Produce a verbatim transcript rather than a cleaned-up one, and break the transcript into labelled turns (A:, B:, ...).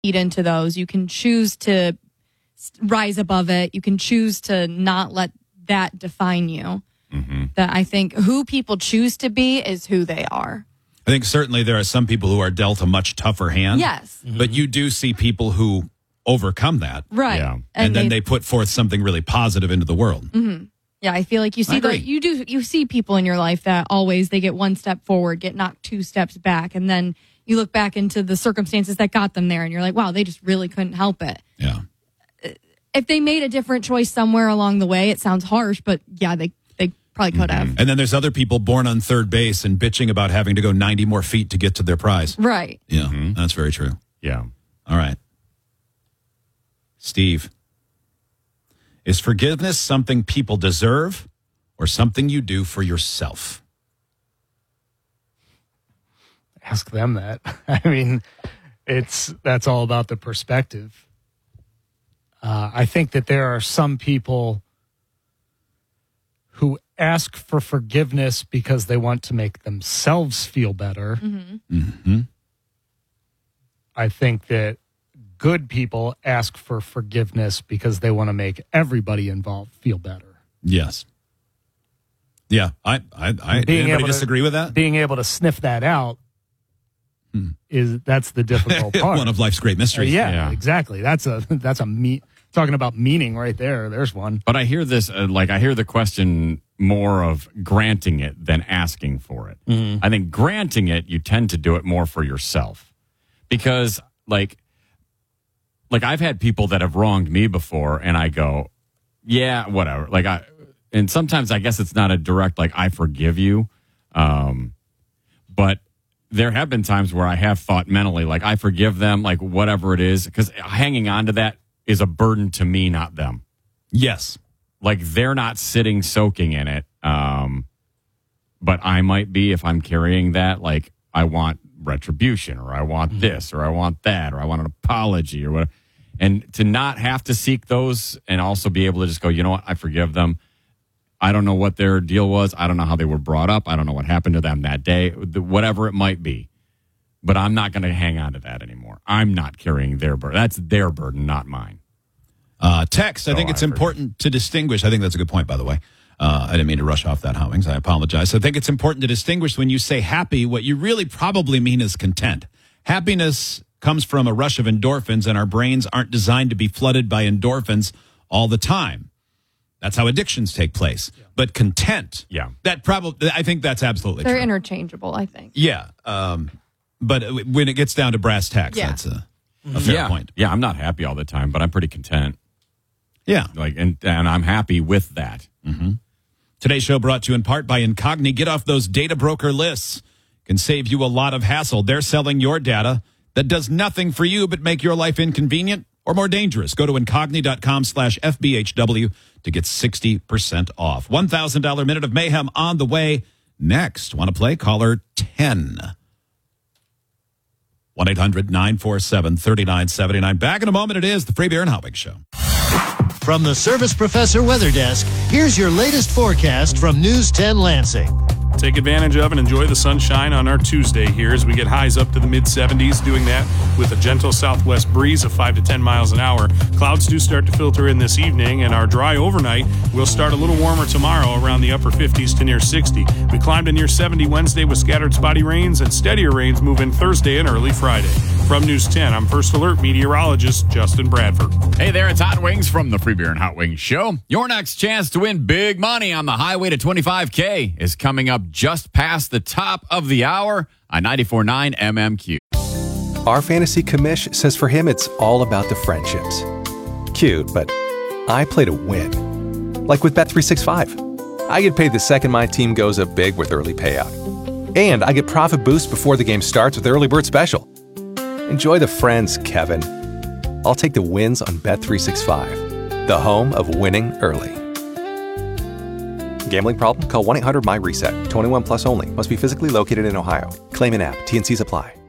A: feed into those. You can choose to rise above it. You can choose to not let that define you. Mm-hmm. That I think who people choose to be is who they are.
B: I think certainly there are some people who are dealt a much tougher hand.
A: Yes.
B: Mm-hmm. But you do see people who overcome that.
A: Right.
B: Yeah. And, and then they, they put forth something really positive into the world.
A: Mm-hmm. Yeah, I feel like you see the, you do you see people in your life that always they get one step forward, get knocked two steps back, and then you look back into the circumstances that got them there and you're like, wow, they just really couldn't help it.
B: Yeah.
A: If they made a different choice somewhere along the way, it sounds harsh, but yeah, they they probably could have.
B: Mm-hmm. And then there's other people born on third base and bitching about having to go ninety more feet to get to their prize.
A: Right.
B: Yeah, mm-hmm. That's very true.
C: Yeah.
B: All right. Steve, is forgiveness something people deserve or something you do for yourself?
D: Ask them that. I mean, it's that's all about the perspective. Uh, I think that there are some people who ask for forgiveness because they want to make themselves feel better.
A: Mm-hmm.
B: Mm-hmm.
D: I think that good people ask for forgiveness because they want to make everybody involved feel better.
B: Yes. Yeah, I, I, I being anybody able to, disagree with that?
D: Being able to sniff that out hmm. is that's the difficult part.
B: One of life's great mysteries.
D: Uh, yeah,
C: yeah,
D: exactly. That's a that's a me talking about meaning right there. There's one.
C: But I hear this uh, like I hear the question more of granting it than asking for it.
D: Mm-hmm.
C: I think granting it, you tend to do it more for yourself because like. Like, I've had people that have wronged me before, and I go, yeah, whatever. Like, I, and sometimes I guess it's not a direct, like, I forgive you. Um, but there have been times where I have thought mentally, like, I forgive them, like, whatever it is. Because hanging on to that is a burden to me, not them.
B: Yes.
C: Like, they're not sitting soaking in it. Um, but I might be if I'm carrying that, like, I want retribution, or I want this, or I want that, or I want an apology, or whatever. And to not have to seek those and also be able to just go, you know what, I forgive them. I don't know what their deal was. I don't know how they were brought up. I don't know what happened to them that day, whatever it might be. But I'm not going to hang on to that anymore. I'm not carrying their burden. That's their burden, not mine.
B: Uh, text, I
C: so
B: think it's
C: I
B: important to distinguish. I think that's a good point, by the way. Uh, I didn't mean to rush off that, Howings. I apologize. I think it's important to distinguish when you say happy, what you really probably mean is content. Happiness comes from a rush of endorphins, and our brains aren't designed to be flooded by endorphins all the time. That's how addictions take place. Yeah. But content,
C: yeah,
B: that probably, I think that's absolutely
A: They're
B: true.
A: interchangeable, I think.
B: Yeah. Um, but when it gets down to brass tacks,
A: yeah.
B: that's a, a fair
C: yeah.
B: point.
C: Yeah, I'm not happy all the time, but I'm pretty content.
B: Yeah.
C: Like, and, and I'm happy with that.
B: Mm-hmm. Today's show brought to you in part by Incogni. Get off those data broker lists. Can save you a lot of hassle. They're selling your data that does nothing for you but make your life inconvenient or more dangerous. Go to Incogni.com slash FBHW to get sixty percent off. one thousand dollars Minute of Mayhem on the way next. Want to play? Caller ten. one eight hundred nine four seven three nine seven nine. Back in a moment. It is the Free Beer and Howings Show.
E: From the Service Professor Weather Desk, here's your latest forecast from News ten Lansing.
F: Take advantage of and enjoy the sunshine on our Tuesday here as we get highs up to the mid seventies, doing that with a gentle southwest breeze of five to ten miles an hour. Clouds do start to filter in this evening, and our dry overnight will start a little warmer tomorrow around the upper fifties to near sixty. We climbed to near seventy Wednesday with scattered spotty rains, and steadier rains move in Thursday and early Friday. From News ten, I'm First Alert meteorologist Justin Bradford.
C: Hey there, it's Hot Wings from the Free Beer and Hot Wings Show. Your next chance to win big money on the highway to twenty-five K is coming up just past the top of the hour on ninety-four point nine M M Q.
G: Our fantasy commish says for him it's all about the friendships. Cute, but I play to win. Like with Bet three sixty-five. I get paid the second my team goes up big with early payout. And I get profit boost before the game starts with Early Bird Special. Enjoy the friends, Kevin. I'll take the wins on Bet three sixty-five, the home of winning early. Gambling problem? Call one eight hundred M Y RESET. twenty-one plus only. Must be physically located in Ohio. Claim in app. T N Cs apply.